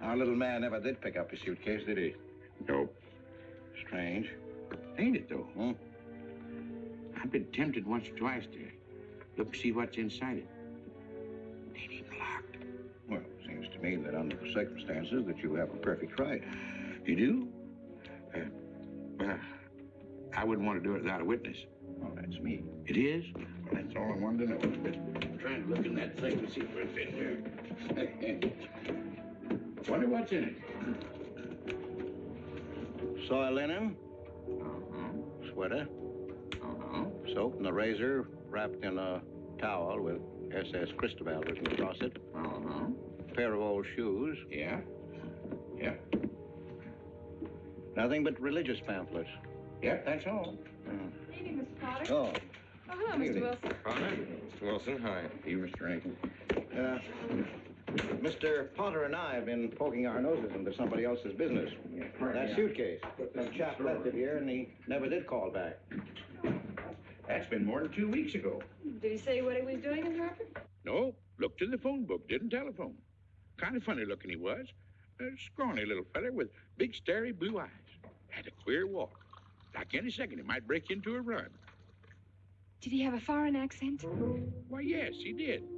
Our little man never did pick up his suitcase, did he? Nope. Strange. Ain't it, though? I've been tempted once or twice to look to see what's inside it. It ain't even locked. Well, it seems to me that under the circumstances that you have a perfect right. You do? Well, I wouldn't want to do it without a witness. Oh, that's me. It is? Well, that's all I wanted to know. I'm trying to look in that thing to see what's in there. Wonder what's in it. Soil linen, Uh-huh. sweater, Uh-huh. soap, and a razor wrapped in a towel with SS Cristobal written across it. Uh-huh. A pair of old shoes. Yeah. Yeah. Nothing but religious pamphlets. Yep, that's all. Evening, Mr. Potter. Oh, Oh, hello, Mr. Wilson. Potter? Mr. Wilson, hi. You, Mr. Rankin. Mr. Potter and I have been poking our noses into somebody else's business. That suitcase. Some chap left it here, and he never did call back. That's been more than 2 weeks ago. Did he say what he was doing in Hartford? No, looked in the phone book, didn't telephone. Kind of funny looking he was. A scrawny little feller with big, starry blue eyes. Had a queer walk. Like any second, he might break into a run. Did he have a foreign accent? Why, yes, he did.